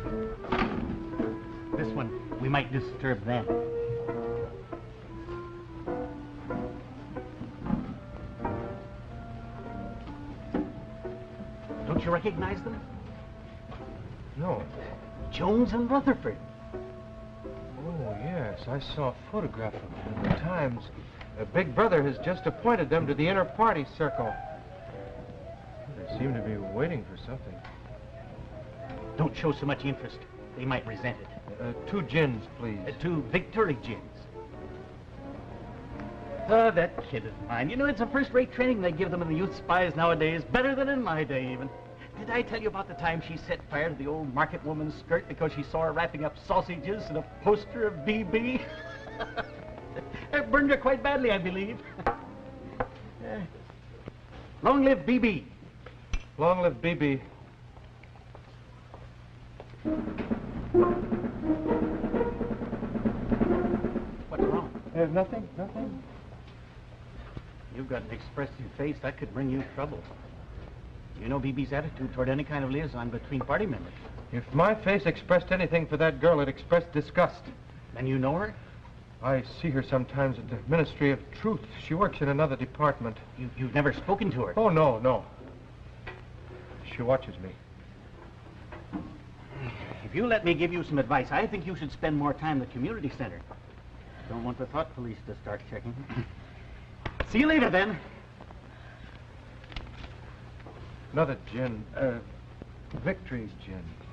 This one, we might disturb them. Don't you recognize them? No. Jones and Rutherford. Oh, yes. I saw a photograph of them in the Times. Big Brother has just appointed them to the inner party circle. They seem to be waiting for something. Don't show so much interest. They might resent it. 2 gins, please. 2 Victory gins. Oh, that kid is mine. You know, it's a first-rate training they give them in the youth spies nowadays. Better than in my day, even. Did I tell you about the time she set fire to the old market woman's skirt because she saw her wrapping up sausages and a poster of BB? It burned her quite badly, I believe. Long live BB. Long live BB. What's wrong? Nothing, nothing. You've got an expressive face. That could bring you trouble. You know BB's attitude toward any kind of liaison between party members. If my face expressed anything for that girl, it expressed disgust. Then you know her? I see her sometimes at the Ministry of Truth. She works in another department. You've never spoken to her? Oh, no, no. She watches me. If you let me give you some advice, I think you should spend more time at the community center. Don't want the thought police to start checking. See you later, then. Another gin. Victory's gin.